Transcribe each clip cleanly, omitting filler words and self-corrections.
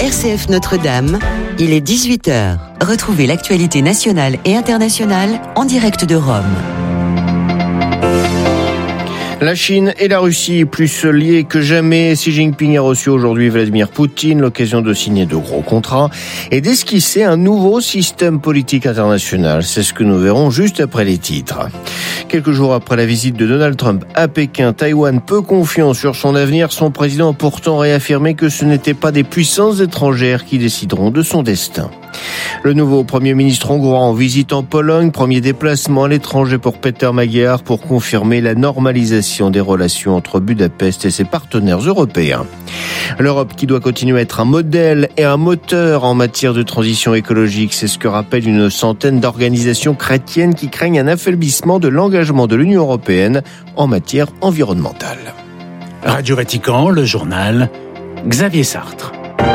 RCF Notre-Dame, il est 18h. Retrouvez l'actualité nationale et internationale en direct de Rome. La Chine et la Russie plus liées que jamais. Xi Jinping a reçu aujourd'hui Vladimir Poutine, l'occasion de signer de gros contrats et d'esquisser un nouveau système politique international. C'est ce que nous verrons juste après les titres. Quelques jours après la visite de Donald Trump à Pékin, Taïwan peu confiant sur son avenir, son président a pourtant réaffirmé que ce n'étaient pas des puissances étrangères qui décideront de son destin. Le nouveau Premier ministre hongrois en visite en Pologne, premier déplacement à l'étranger pour Péter Magyar pour confirmer la normalisation des relations entre Budapest et ses partenaires européens. L'Europe qui doit continuer à être un modèle et un moteur en matière de transition écologique, c'est ce que rappelle une centaine d'organisations chrétiennes qui craignent un affaiblissement de l'engagement de l'Union européenne en matière environnementale. Radio Vatican, le journal, Xavier Sartre.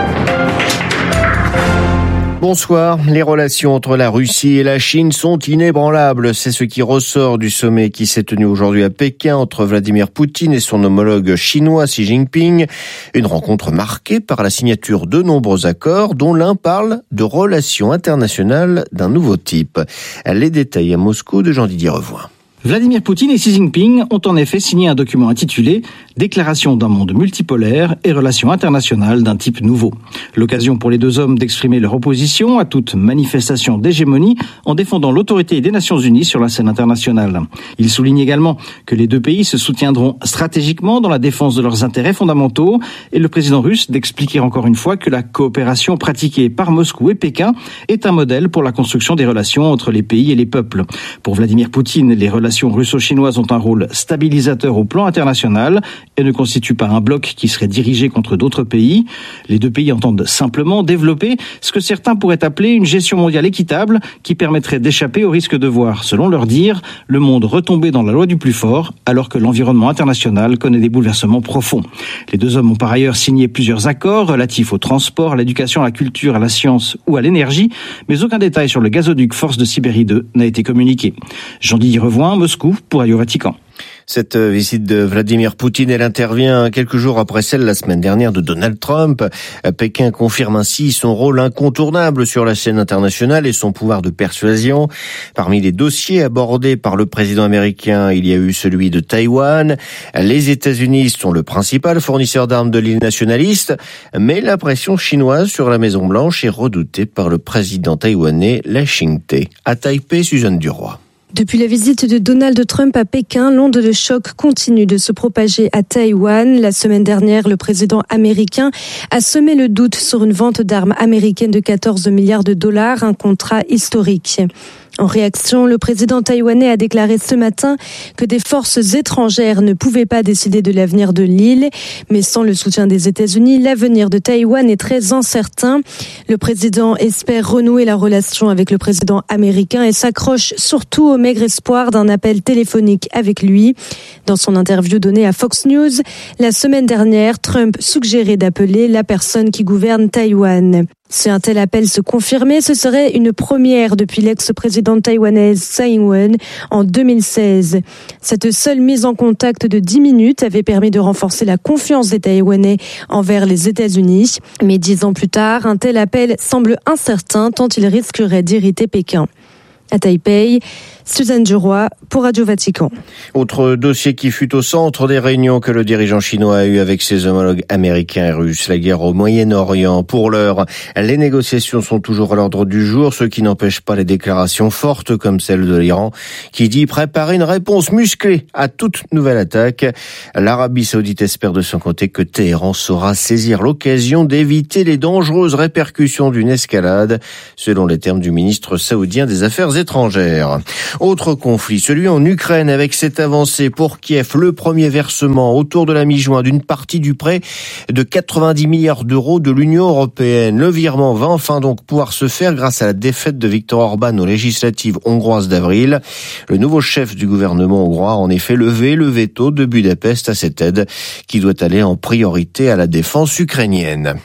Bonsoir. Les relations entre la Russie et la Chine sont inébranlables. C'est ce qui ressort du sommet qui s'est tenu aujourd'hui à Pékin entre Vladimir Poutine et son homologue chinois Xi Jinping. Une rencontre marquée par la signature de nombreux accords, dont l'un parle de relations internationales d'un nouveau type. Les détails à Moscou de Jean-Didier Revoin. Vladimir Poutine et Xi Jinping ont en effet signé un document intitulé « Déclaration d'un monde multipolaire et relations internationales d'un type nouveau ». L'occasion pour les deux hommes d'exprimer leur opposition à toute manifestation d'hégémonie en défendant l'autorité des Nations Unies sur la scène internationale. Ils soulignent également que les deux pays se soutiendront stratégiquement dans la défense de leurs intérêts fondamentaux et le président russe d'expliquer encore une fois que la coopération pratiquée par Moscou et Pékin est un modèle pour la construction des relations entre les pays et les peuples. Pour Vladimir Poutine, les relations russo-chinoises ont un rôle stabilisateur au plan international et ne constituent pas un bloc qui serait dirigé contre d'autres pays. Les deux pays entendent simplement développer ce que certains pourraient appeler une gestion mondiale équitable qui permettrait d'échapper au risque de voir, selon leur dire, le monde retomber dans la loi du plus fort alors que l'environnement international connaît des bouleversements profonds. Les deux hommes ont par ailleurs signé plusieurs accords relatifs au transport, à l'éducation, à la culture, à la science ou à l'énergie, mais aucun détail sur le gazoduc Force de Sibérie 2 n'a été communiqué. Jean-Didier Revoin, Moscou pour Radio Vatican. Cette visite de Vladimir Poutine, elle intervient quelques jours après celle la semaine dernière de Donald Trump. Pékin confirme ainsi son rôle incontournable sur la scène internationale et son pouvoir de persuasion. Parmi les dossiers abordés par le président américain, il y a eu celui de Taïwan. Les États-Unis sont le principal fournisseur d'armes de l'île nationaliste, mais la pression chinoise sur la Maison-Blanche est redoutée par le président taïwanais Lai Ching-te. À Taipei, Suzanne Duroy. Depuis la visite de Donald Trump à Pékin, l'onde de choc continue de se propager à Taïwan. La semaine dernière, le président américain a semé le doute sur une vente d'armes américaines de 14 milliards de dollars, un contrat historique. En réaction, le président taïwanais a déclaré ce matin que des forces étrangères ne pouvaient pas décider de l'avenir de l'île. Mais sans le soutien des États-Unis, l'avenir de Taïwan est très incertain. Le président espère renouer la relation avec le président américain et s'accroche surtout au maigre espoir d'un appel téléphonique avec lui. Dans son interview donnée à Fox News, la semaine dernière, Trump suggérait d'appeler la personne qui gouverne Taïwan. Si un tel appel se confirmait, ce serait une première depuis l'ex-présidente taïwanaise Tsai Ing-wen en 2016. Cette seule mise en contact de 10 minutes avait permis de renforcer la confiance des Taïwanais envers les États-Unis. Mais 10 ans plus tard, un tel appel semble incertain tant il risquerait d'irriter Pékin. À Taipei, Suzanne Duroy pour Radio Vatican. Autre dossier qui fut au centre des réunions que le dirigeant chinois a eu avec ses homologues américains et russes, la guerre au Moyen-Orient. Pour l'heure, les négociations sont toujours à l'ordre du jour, ce qui n'empêche pas les déclarations fortes comme celle de l'Iran, qui dit préparer une réponse musclée à toute nouvelle attaque. L'Arabie Saoudite espère de son côté que Téhéran saura saisir l'occasion d'éviter les dangereuses répercussions d'une escalade, selon les termes du ministre saoudien des Affaires étrangères. Autre conflit, celui en Ukraine, avec cette avancée pour Kiev, le premier versement autour de la mi-juin d'une partie du prêt de 90 milliards d'euros de l'Union européenne. Le virement va enfin donc pouvoir se faire grâce à la défaite de Viktor Orban aux législatives hongroises d'avril. Le nouveau chef du gouvernement hongrois a en effet levé le veto de Budapest à cette aide qui doit aller en priorité à la défense ukrainienne.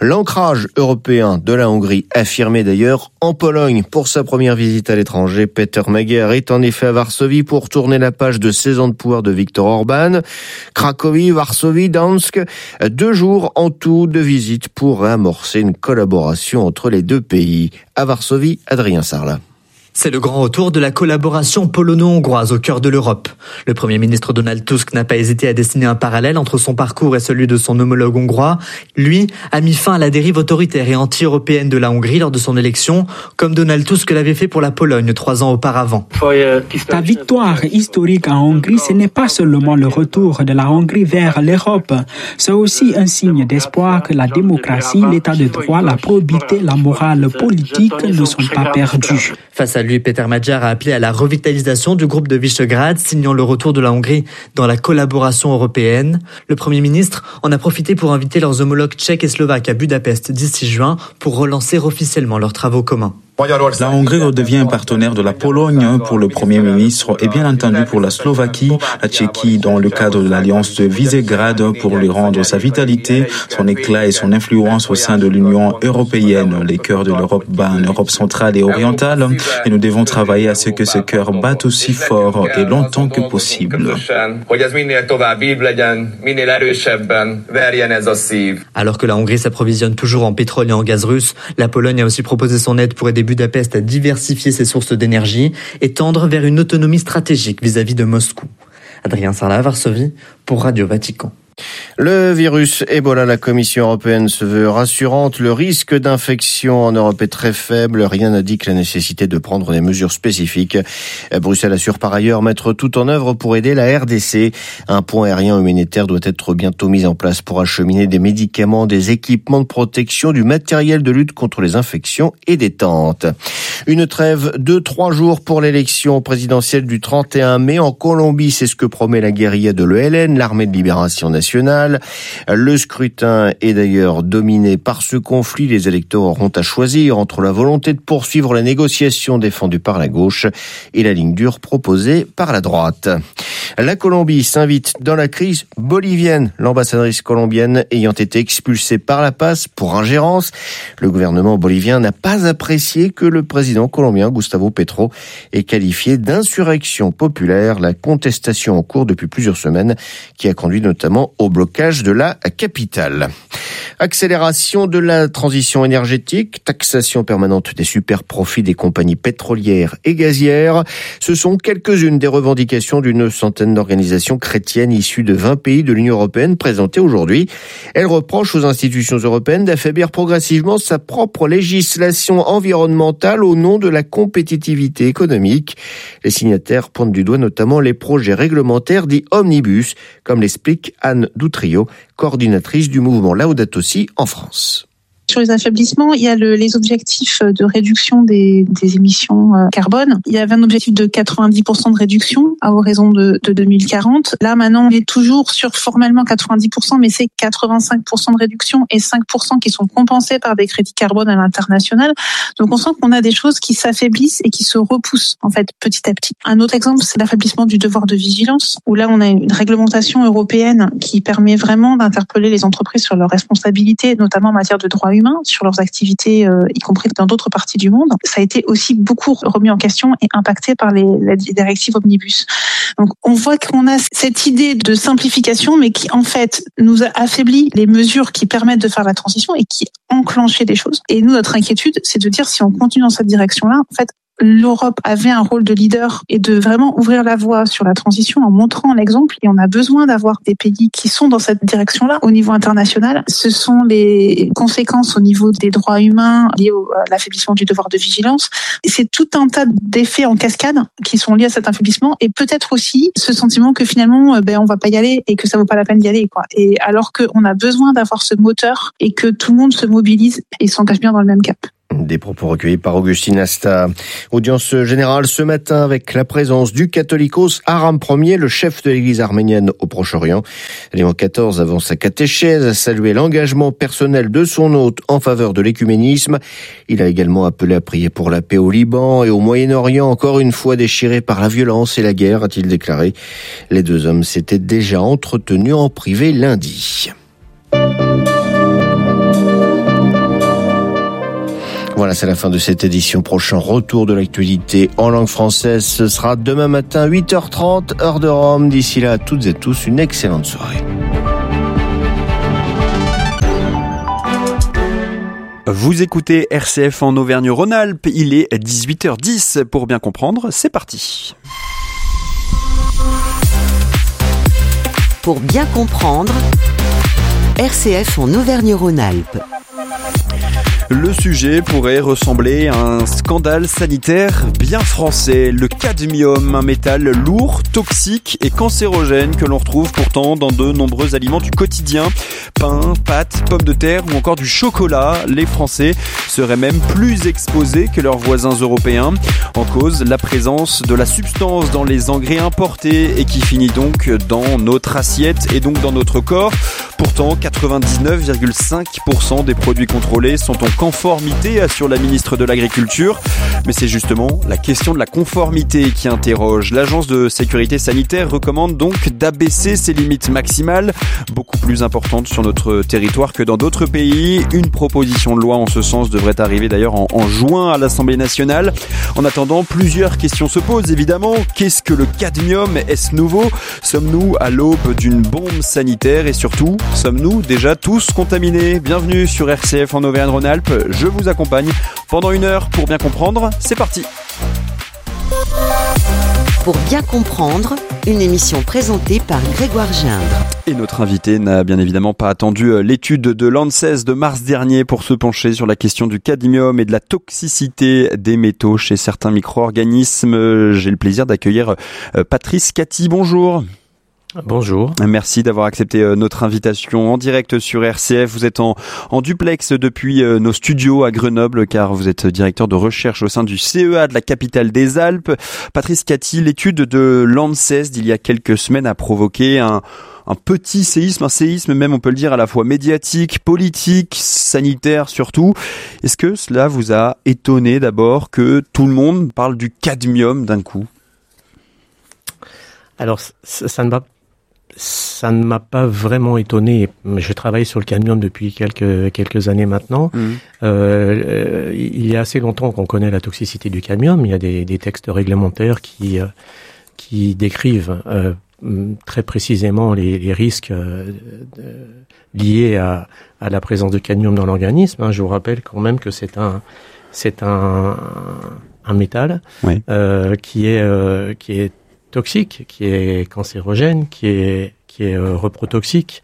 L'ancrage européen de la Hongrie affirmé d'ailleurs en Pologne pour sa première visite à l'étranger. Peter Magyar est en effet à Varsovie pour tourner la page de 16 ans de pouvoir de Viktor Orban. Cracovie, Varsovie, Gdansk, 2 jours en tout de visite pour amorcer une collaboration entre les deux pays. À Varsovie, Adrien Sarlat. C'est le grand retour de la collaboration polono-hongroise au cœur de l'Europe. Le Premier ministre Donald Tusk n'a pas hésité à dessiner un parallèle entre son parcours et celui de son homologue hongrois. Lui a mis fin à la dérive autoritaire et anti-européenne de la Hongrie lors de son élection, comme Donald Tusk l'avait fait pour la Pologne 3 ans auparavant. La victoire historique en Hongrie, ce n'est pas seulement le retour de la Hongrie vers l'Europe. C'est aussi un signe d'espoir que la démocratie, l'état de droit, la probité, la morale politique ne sont pas perdus. Face à lui, Peter Magyar a appelé à la revitalisation du groupe de Visegrad, signant le retour de la Hongrie dans la collaboration européenne. Le Premier ministre en a profité pour inviter leurs homologues tchèques et slovaques à Budapest d'ici juin pour relancer officiellement leurs travaux communs. La Hongrie redevient un partenaire de la Pologne pour le Premier ministre et bien entendu pour la Slovaquie, la Tchéquie dans le cadre de l'Alliance de Visegrad pour lui rendre sa vitalité, son éclat et son influence au sein de l'Union européenne. Les cœurs de l'Europe battent en Europe centrale et orientale et nous devons travailler à ce que ce cœur batte aussi fort et longtemps que possible. Alors que la Hongrie s'approvisionne toujours en pétrole et en gaz russe, la Pologne a aussi proposé son aide pour aider Budapest à diversifier ses sources d'énergie et tendre vers une autonomie stratégique vis-à-vis de Moscou. Adrien Sarlat, Varsovie, pour Radio Vatican. Le virus Ebola, la Commission européenne se veut rassurante. Le risque d'infection en Europe est très faible. Rien n'indique la nécessité de prendre des mesures spécifiques. Bruxelles assure par ailleurs mettre tout en œuvre pour aider la RDC. Un pont aérien humanitaire doit être bientôt mis en place pour acheminer des médicaments, des équipements de protection, du matériel de lutte contre les infections et des tentes. Une trêve de 3 jours pour l'élection présidentielle du 31 mai en Colombie. C'est ce que promet la guérilla de l'ELN, l'Armée de Libération Nationale. Le scrutin est d'ailleurs dominé par ce conflit. Les électeurs auront à choisir entre la volonté de poursuivre la négociation défendue par la gauche et la ligne dure proposée par la droite. La Colombie s'invite dans la crise bolivienne. L'ambassadrice colombienne ayant été expulsée par la Paz pour ingérence, le gouvernement bolivien n'a pas apprécié que le président colombien Gustavo Petro ait qualifié d'insurrection populaire la contestation en cours depuis plusieurs semaines qui a conduit notamment au blocage de la capitale. Accélération de la transition énergétique, taxation permanente des superprofits des compagnies pétrolières et gazières. Ce sont quelques-unes des revendications d'une centaine d'organisations chrétiennes issues de 20 pays de l'Union européenne présentées aujourd'hui. Elles reprochent aux institutions européennes d'affaiblir progressivement sa propre législation environnementale au nom de la compétitivité économique. Les signataires pointent du doigt notamment les projets réglementaires dits omnibus, comme l'explique Anne Doutrio, coordinatrice du mouvement Laudato Si en France. Sur les affaiblissements, il y a les objectifs de réduction des émissions carbone. Il y avait un objectif de 90% de réduction à horizon de 2040. Là, maintenant, on est toujours sur formellement 90%, mais c'est 85% de réduction et 5% qui sont compensés par des crédits carbone à l'international. Donc, on sent qu'on a des choses qui s'affaiblissent et qui se repoussent, en fait, petit à petit. Un autre exemple, c'est l'affaiblissement du devoir de vigilance, où là, on a une réglementation européenne qui permet vraiment d'interpeller les entreprises sur leurs responsabilités, notamment en matière de droits humains, sur leurs activités, y compris dans d'autres parties du monde. Ça a été aussi beaucoup remis en question et impacté par les directives omnibus. Donc, on voit qu'on a cette idée de simplification, mais qui, en fait, nous a affaibli les mesures qui permettent de faire la transition et qui enclenchaient des choses. Et nous, notre inquiétude, c'est de dire si on continue dans cette direction-là, en fait, l'Europe avait un rôle de leader et de vraiment ouvrir la voie sur la transition en montrant l'exemple. Et on a besoin d'avoir des pays qui sont dans cette direction-là au niveau international. Ce sont les conséquences au niveau des droits humains liées à l'affaiblissement du devoir de vigilance. Et c'est tout un tas d'effets en cascade qui sont liés à cet affaiblissement et peut-être aussi ce sentiment que finalement, on va pas y aller et que ça vaut pas la peine d'y aller, quoi. Et alors qu'on a besoin d'avoir ce moteur et que tout le monde se mobilise et s'engage bien dans le même cap. Des propos recueillis par Augustine Asta. Audience générale ce matin avec la présence du catholicos Aram Ier, le chef de l'église arménienne au Proche-Orient. Léon XIV, avant sa catéchèse, a salué l'engagement personnel de son hôte en faveur de l'écuménisme. Il a également appelé à prier pour la paix au Liban et au Moyen-Orient, encore une fois déchiré par la violence et la guerre, a-t-il déclaré. Les deux hommes s'étaient déjà entretenus en privé lundi. Voilà, c'est la fin de cette édition. Prochain retour de l'actualité en langue française, ce sera demain matin 8h30, heure de Rome. D'ici là, à toutes et tous, une excellente soirée. Vous écoutez RCF en Auvergne-Rhône-Alpes, il est 18h10. Pour bien comprendre, c'est parti. Pour bien comprendre, RCF en Auvergne-Rhône-Alpes. Le sujet pourrait ressembler à un scandale sanitaire bien français. Le cadmium, un métal lourd, toxique et cancérogène que l'on retrouve pourtant dans de nombreux aliments du quotidien. Pain, pâtes, pommes de terre ou encore du chocolat. Les Français seraient même plus exposés que leurs voisins européens. En cause, la présence de la substance dans les engrais importés et qui finit donc dans notre assiette et donc dans notre corps. Pourtant, 99,5% des produits contrôlés sont en conformité, assure la ministre de l'Agriculture. Mais c'est justement la question de la conformité qui interroge. L'Agence de sécurité sanitaire recommande donc d'abaisser ses limites maximales, beaucoup plus importantes sur notre territoire que dans d'autres pays. Une proposition de loi en ce sens devrait arriver d'ailleurs en juin à l'Assemblée nationale. En attendant, plusieurs questions se posent évidemment. Qu'est-ce que le cadmium ? Est-ce nouveau ? Sommes-nous à l'aube d'une bombe sanitaire ? Et surtout, sommes-nous déjà tous contaminés ? Bienvenue sur RCF en Auvergne-Rhône-Alpes. Je vous accompagne pendant 1 heure pour bien comprendre. C'est parti. Pour bien comprendre, une émission présentée par Grégoire Gindre. Et notre invité n'a bien évidemment pas attendu l'étude de l'ANSES de mars dernier pour se pencher sur la question du cadmium et de la toxicité des métaux chez certains micro-organismes. J'ai le plaisir d'accueillir Patrice Cathy. Bonjour. Bonjour. Merci d'avoir accepté notre invitation en direct sur RCF. Vous êtes en duplex depuis nos studios à Grenoble car vous êtes directeur de recherche au sein du CEA de la capitale des Alpes. Patrice Cathy, l'étude de l'ANSES d'il y a quelques semaines a provoqué un petit séisme, un séisme même on peut le dire à la fois médiatique, politique, sanitaire surtout. Est-ce que cela vous a étonné d'abord que tout le monde parle du cadmium d'un coup ? Alors ça ne m'a pas vraiment étonné. Je travaille sur le cadmium depuis quelques années maintenant. Il y a assez longtemps qu'on connaît la toxicité du cadmium. Il y a des textes réglementaires qui décrivent très précisément les risques liés à la présence de cadmium dans l'organisme. Je vous rappelle quand même que c'est un métal oui. qui est toxique, qui est cancérogène, qui est reprotoxique,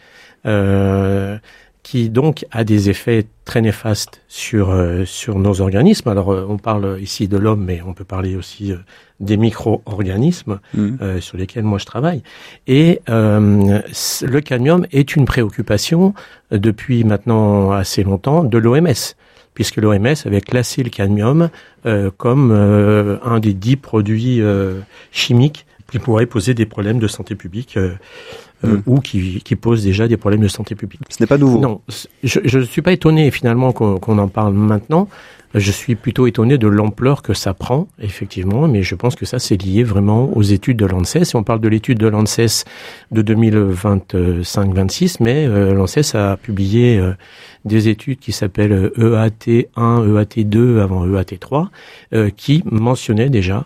qui donc a des effets très néfastes sur nos organismes. Alors on parle ici de l'homme, mais on peut parler aussi des micro-organismes sur lesquels moi je travaille. Et le cadmium est une préoccupation depuis maintenant assez longtemps de l'OMS, puisque l'OMS avait classé le cadmium comme un des 10 produits chimiques qui pourraient poser des problèmes de santé publique ou qui posent déjà des problèmes de santé publique. Ce n'est pas nouveau. Non, je ne suis pas étonné finalement qu'on en parle maintenant. Je suis plutôt étonné de l'ampleur que ça prend, effectivement, mais je pense que ça, c'est lié vraiment aux études de l'ANSES. Et on parle de l'étude de l'ANSES de 2025-26, mais l'ANSES a publié des études qui s'appellent EAT1, EAT2 avant EAT3, qui mentionnaient déjà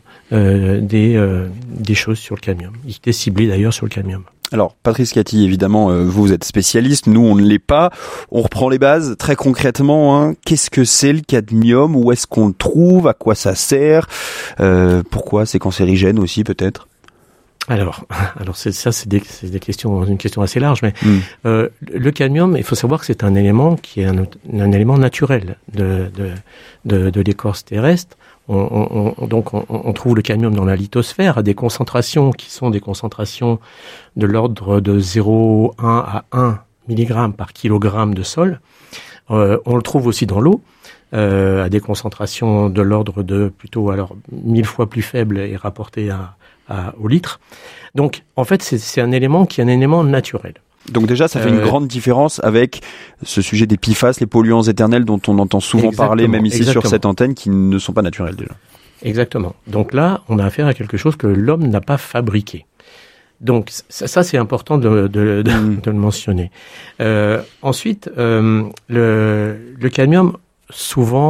des choses sur le cadmium. Ils étaient ciblés d'ailleurs sur le cadmium. Alors, Patrice Cathy, évidemment, vous êtes spécialiste, nous on ne l'est pas. On reprend les bases très concrètement. Qu'est-ce que c'est le cadmium ? Où est-ce qu'on le trouve ? À quoi ça sert ? Pourquoi c'est cancérigène aussi peut-être ? Alors c'est des questions, une question assez large, mais le cadmium, il faut savoir que c'est un élément qui est un élément naturel de l'écorce terrestre. On trouve le cadmium dans la lithosphère à des concentrations qui sont des concentrations de l'ordre de 0,1 à 1 mg par kilogramme de sol. On le trouve aussi dans l'eau à des concentrations de l'ordre de plutôt 1000 fois plus faibles et rapporté au litre. Donc en fait c'est un élément qui est un élément naturel. Donc déjà, ça fait une grande différence avec ce sujet des PFAS, les polluants éternels dont on entend souvent parler, même ici sur cette antenne, qui ne sont pas naturels déjà. Exactement. Donc là, on a affaire à quelque chose que l'homme n'a pas fabriqué. Donc ça c'est important de le mentionner. Ensuite, le cadmium, souvent,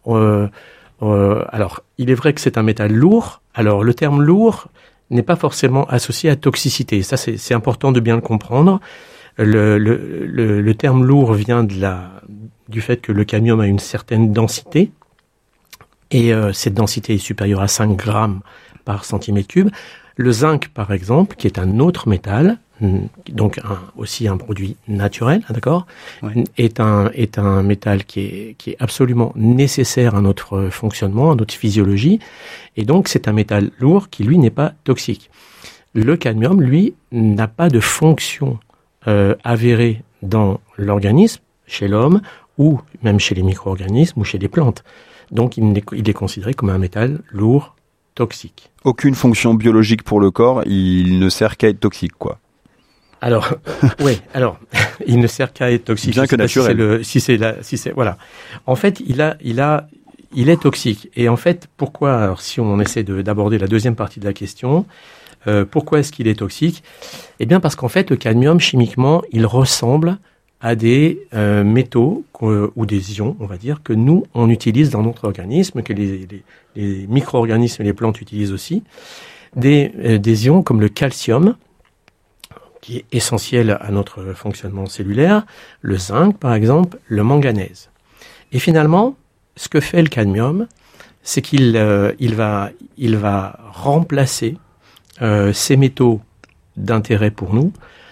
alors, il est vrai que c'est un métal lourd. Alors, le terme lourd n'est pas forcément associé à toxicité. Ça, c'est important de bien le comprendre. Le terme lourd vient du fait que le cadmium a une certaine densité. Et cette densité est supérieure à 5 grammes par centimètre cube. Le zinc, par exemple, qui est un autre métal, donc aussi un produit naturel, d'accord, ouais, est un métal qui est absolument nécessaire à notre fonctionnement, à notre physiologie, et donc c'est un métal lourd qui, lui, n'est pas toxique. Le cadmium, lui, n'a pas de fonction avérée dans l'organisme, chez l'homme, ou même chez les micro-organismes, ou chez les plantes. Donc il est considéré comme un métal lourd, toxique. Aucune fonction biologique pour le corps, il ne sert qu'à être toxique, quoi. Alors, oui, il ne sert qu'à être toxique. Bien que naturel. Voilà. En fait, il est toxique. Et en fait, pourquoi, alors si on essaie d'aborder la deuxième partie de la question, pourquoi est-ce qu'il est toxique? Eh bien, parce qu'en fait, le cadmium, chimiquement, il ressemble à des métaux ou des ions, on va dire, que nous, on utilise dans notre organisme, que les micro-organismes et les plantes utilisent aussi. Des ions comme le calcium, qui est essentiel à notre fonctionnement cellulaire, le zinc, par exemple, le manganèse. Et finalement, ce que fait le cadmium, c'est qu'il va remplacer ces métaux d'intérêt pour nous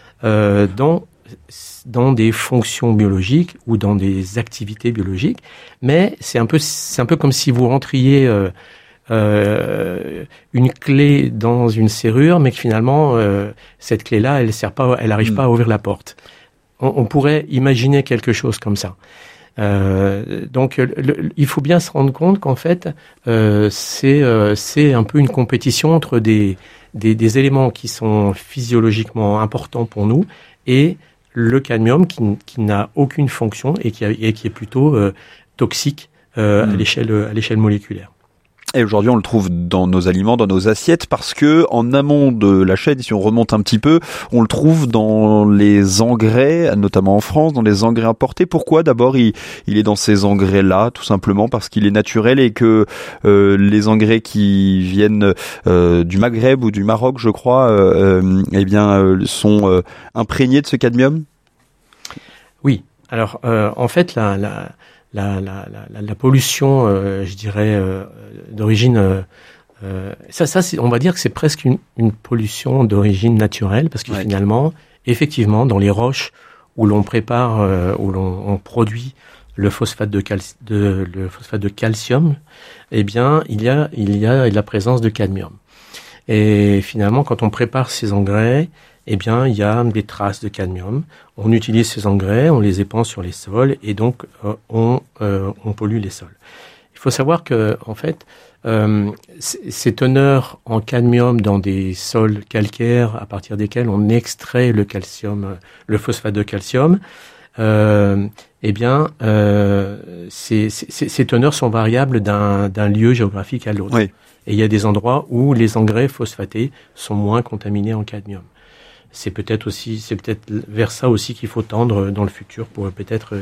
dans des fonctions biologiques ou dans des activités biologiques, mais c'est un peu comme si vous rentriez une clé dans une serrure, mais que finalement cette clé-là, elle n'arrive pas à ouvrir la porte. On pourrait imaginer quelque chose comme ça. Donc, il faut bien se rendre compte qu'en fait, c'est un peu une compétition entre des éléments qui sont physiologiquement importants pour nous et le cadmium qui n'a aucune fonction et qui est plutôt toxique à l'échelle moléculaire. Et aujourd'hui, on le trouve dans nos aliments, dans nos assiettes, parce que en amont de la chaîne, si on remonte un petit peu, on le trouve dans les engrais, notamment en France, dans les engrais importés. Pourquoi? D'abord, il est dans ces engrais-là, tout simplement parce qu'il est naturel et que les engrais qui viennent du Maghreb ou du Maroc, je crois, sont imprégnés de ce cadmium. Oui. Alors, en fait, la pollution, je dirais, d'origine, on va dire que c'est presque une pollution d'origine naturelle, parce que finalement, effectivement, dans les roches où l'on prépare, où l'on produit le phosphate de calcium, eh bien, il y a la présence de cadmium. Et finalement, quand on prépare ces engrais, eh bien, il y a des traces de cadmium. On utilise ces engrais, on les épand sur les sols et donc on pollue les sols. Il faut savoir que, en fait, ces teneurs en cadmium dans des sols calcaires à partir desquels on extrait le calcium, le phosphate de calcium, ces teneurs sont variables d'un lieu géographique à l'autre. Oui. Et il y a des endroits où les engrais phosphatés sont moins contaminés en cadmium. C'est peut-être vers ça aussi qu'il faut tendre dans le futur pour peut-être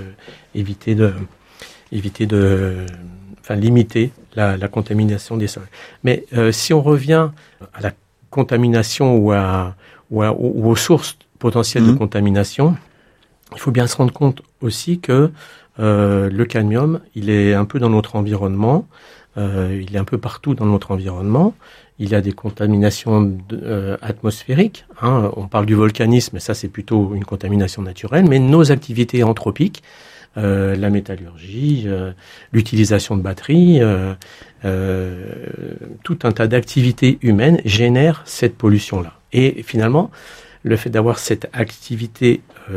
limiter la contamination des sols. Mais si on revient à la contamination ou aux sources potentielles de contamination, il faut bien se rendre compte aussi que le cadmium, il est un peu dans notre environnement, il est un peu partout dans notre environnement. Il y a des contaminations atmosphériques. On parle du volcanisme, ça c'est plutôt une contamination naturelle, mais nos activités anthropiques, la métallurgie, l'utilisation de batteries, tout un tas d'activités humaines génèrent cette pollution-là. Et finalement, le fait d'avoir cette activité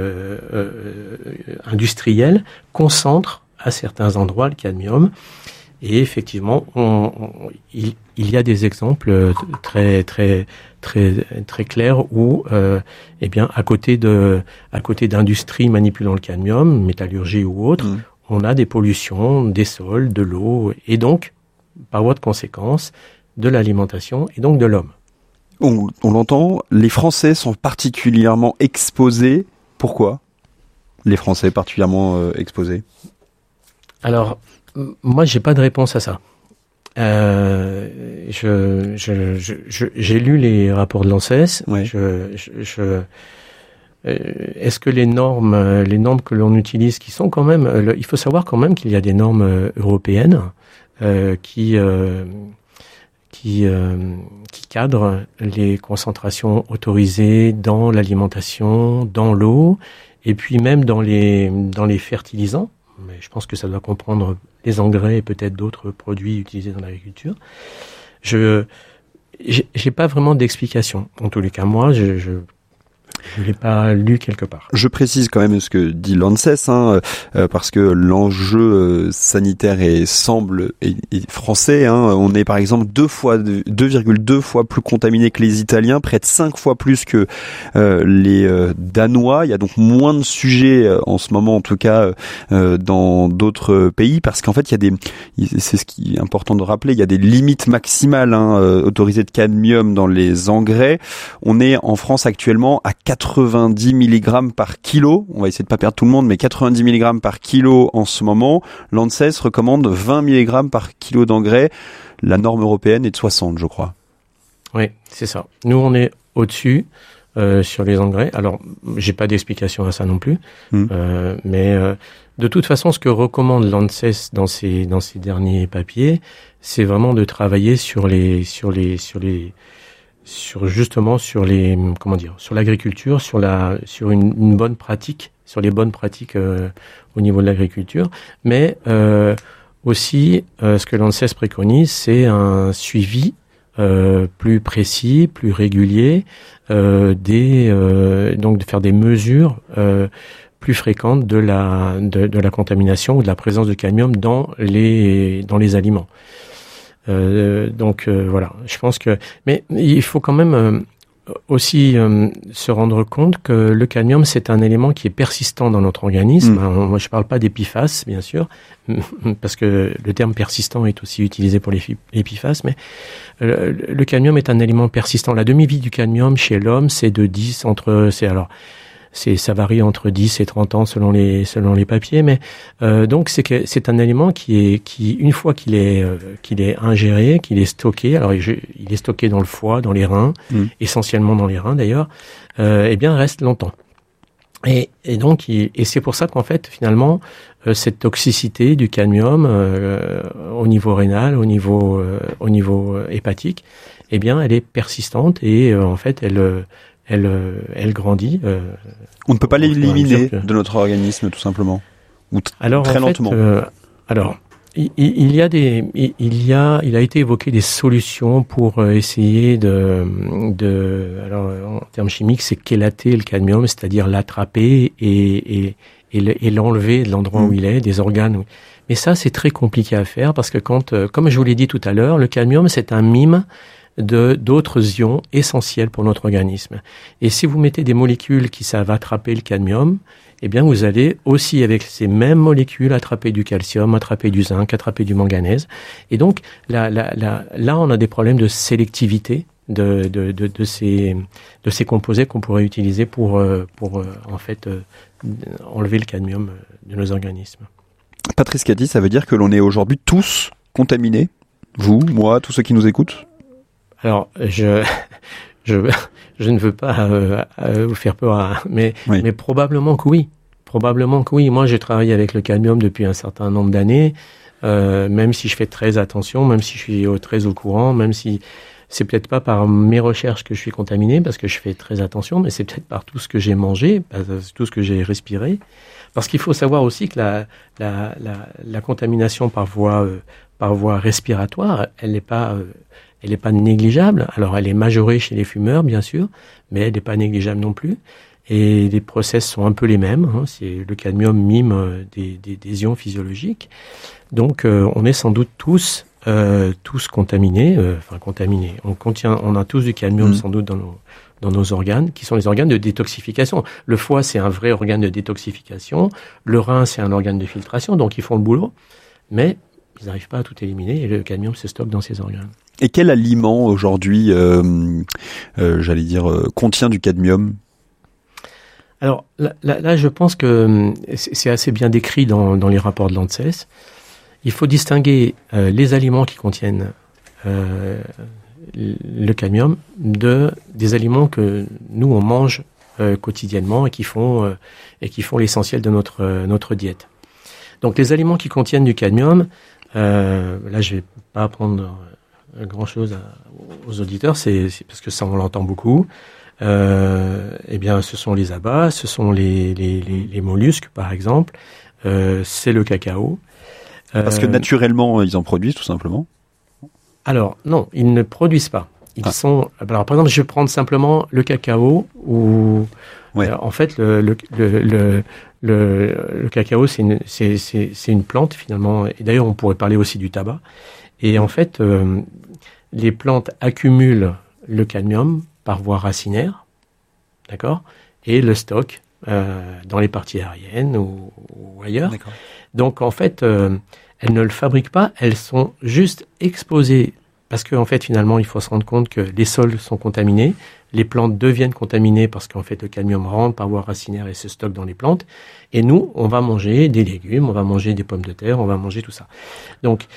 industrielle concentre à certains endroits le cadmium. Et effectivement, il y a des exemples très clairs où, à côté d'industries manipulant le cadmium, métallurgie ou autre, on a des pollutions des sols, de l'eau, et donc, par voie de conséquence, de l'alimentation et donc de l'homme. On l'entend, les Français sont particulièrement exposés. Pourquoi les Français particulièrement exposés? Alors, Moi, j'ai pas de réponse à ça. J'ai lu les rapports de l'ANSES. Ouais. Est-ce que les normes que l'on utilise, qui sont quand même, il faut savoir quand même qu'il y a des normes européennes qui cadrent les concentrations autorisées dans l'alimentation, dans l'eau, et puis même dans les fertilisants. Mais je pense que ça doit comprendre les engrais et peut-être d'autres produits utilisés dans l'agriculture. J'ai pas vraiment d'explication. En tous les cas, moi, je l'ai pas lu quelque part. Je précise quand même ce que dit l'ANSES, parce que l'enjeu sanitaire semble français. On est par exemple 2,2 fois plus contaminé que les Italiens, près de 5 fois plus que les Danois. Il y a donc moins de sujets en ce moment, en tout cas dans d'autres pays, parce qu'en fait c'est ce qui est important de rappeler, il y a des limites maximales autorisées de cadmium dans les engrais. On est en France actuellement à 90 mg par kilo. On va essayer de pas perdre tout le monde, mais 90 mg par kilo en ce moment. L'ANSES recommande 20 mg par kilo d'engrais. La norme européenne est de 60, je crois. Oui, c'est ça. Nous, on est au-dessus sur les engrais. Alors, j'ai pas d'explication à ça non plus. Mais de toute façon, ce que recommande l'ANSES dans ses derniers papiers, c'est vraiment de travailler sur l'agriculture, sur une bonne pratique, sur les bonnes pratiques au niveau de l'agriculture, mais aussi ce que l'ANSES préconise, c'est un suivi plus précis, plus régulier, donc de faire des mesures plus fréquentes de la contamination ou de la présence de cadmium dans les aliments. Voilà, je pense que, mais il faut quand même aussi se rendre compte que le cadmium, c'est un élément qui est persistant dans notre organisme. Moi, je parle pas d'épiphases, bien sûr, parce que le terme persistant est aussi utilisé pour les épiphases, mais le cadmium est un élément persistant. La demi-vie du cadmium chez l'homme, c'est de 10 ça varie entre 10 et 30 ans selon les papiers, mais donc c'est un élément qui une fois qu'il est ingéré, qu'il est stocké, alors il est stocké dans le foie, dans les reins, essentiellement dans les reins d'ailleurs, reste longtemps. Et donc c'est pour ça qu'en fait finalement cette toxicité du cadmium au niveau rénal, au niveau hépatique, elle est persistante et en fait elle grandit. On ne peut pas l'éliminer de notre organisme, tout simplement, ou très lentement. Il a été évoqué des solutions pour essayer alors en termes chimiques, c'est chélater le cadmium, c'est-à-dire l'attraper et l'enlever de l'endroit où il est, des organes. Mais ça, c'est très compliqué à faire parce que comme je vous l'ai dit tout à l'heure, le cadmium, c'est un mime d'autres ions essentiels pour notre organisme. Et si vous mettez des molécules qui savent attraper le cadmium, vous allez aussi avec ces mêmes molécules attraper du calcium, attraper du zinc, attraper du manganèse. Et donc là on a des problèmes de sélectivité de ces composés qu'on pourrait utiliser pour en fait enlever le cadmium de nos organismes. Patrice Cady, ça veut dire que l'on est aujourd'hui tous contaminés, vous, moi, tous ceux qui nous écoutent? Alors, je ne veux pas vous faire peur, mais probablement que oui. Probablement que oui. Moi, j'ai travaillé avec le cadmium depuis un certain nombre d'années, même si je fais très attention, même si je suis très au courant, même si c'est peut-être pas par mes recherches que je suis contaminé, parce que je fais très attention, mais c'est peut-être par tout ce que j'ai mangé, tout ce que j'ai respiré. Parce qu'il faut savoir aussi que la contamination par voie respiratoire, elle n'est pas négligeable. Alors, elle est majorée chez les fumeurs, bien sûr, mais elle n'est pas négligeable non plus. Et les process sont un peu les mêmes. C'est le cadmium mime des ions physiologiques. Donc, on est sans doute tous contaminés. Contaminés. On a tous du cadmium sans doute dans nos organes, qui sont les organes de détoxification. Le foie, c'est un vrai organe de détoxification. Le rein, c'est un organe de filtration. Donc, ils font le boulot. Mais ils n'arrivent pas à tout éliminer et le cadmium se stocke dans ces organes. Et quel aliment aujourd'hui, contient du cadmium? Alors là, je pense que c'est assez bien décrit dans les rapports de l'ANSES. il faut distinguer les aliments qui contiennent le cadmium des aliments que nous on mange quotidiennement et qui font l'essentiel de notre diète. Donc les aliments qui contiennent du cadmium, là je vais pas apprendre grand chose aux auditeurs, c'est parce que ça on l'entend beaucoup. Eh bien, ce sont les abats, ce sont les mollusques par exemple, c'est le cacao. Parce que naturellement ils en produisent tout simplement. Alors non, ils ne produisent pas. Ils sont. Alors par exemple, je vais prendre simplement le cacao où en fait le cacao c'est une plante finalement. Et d'ailleurs, on pourrait parler aussi du tabac. Et en fait, les plantes accumulent le cadmium par voie racinaire, d'accord, et le stockent dans les parties aériennes ou ailleurs. D'accord. Donc en fait, elles ne le fabriquent pas, elles sont juste exposées. Parce qu'en fait, finalement, il faut se rendre compte que les sols sont contaminés, les plantes deviennent contaminées parce qu'en fait, le cadmium rentre par voie racinaire et se stocke dans les plantes. Et nous, on va manger des légumes, on va manger des pommes de terre, on va manger tout ça. Donc,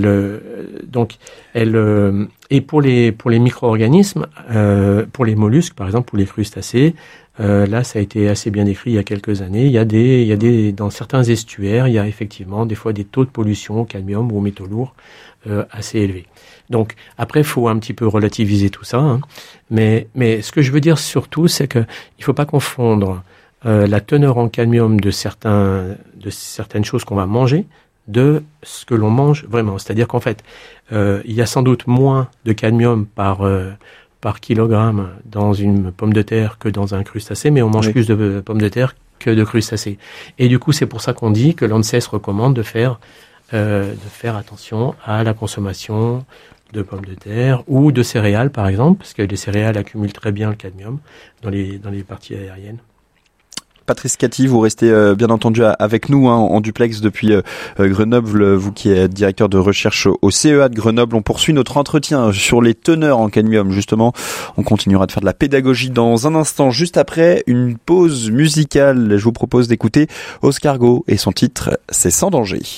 et pour les micro-organismes, pour les mollusques, par exemple, pour les crustacés, là, ça a été assez bien décrit il y a quelques années. Il y a dans certains estuaires, il y a effectivement des fois des taux de pollution au cadmium ou aux métaux lourds assez élevés. Donc après, il faut un petit peu relativiser tout ça, hein. Mais ce que je veux dire surtout, c'est que il faut pas confondre la teneur en cadmium de certaines choses qu'on va manger de ce que l'on mange vraiment. C'est-à-dire qu'en fait, il y a sans doute moins de cadmium par kilogramme dans une pomme de terre que dans un crustacé, mais on mange plus de pommes de terre que de crustacés. Et du coup, c'est pour ça qu'on dit que l'ANSES recommande de faire attention à la consommation de pommes de terre ou de céréales, par exemple, parce que les céréales accumulent très bien le cadmium dans les parties aériennes. Patrice Cathy, vous restez bien entendu avec nous en duplex depuis Grenoble, vous qui êtes directeur de recherche au CEA de Grenoble. On poursuit notre entretien sur les teneurs en cadmium, justement. On continuera de faire de la pédagogie dans un instant, juste après une pause musicale. Je vous propose d'écouter Oscar Go et son titre « C'est sans danger ».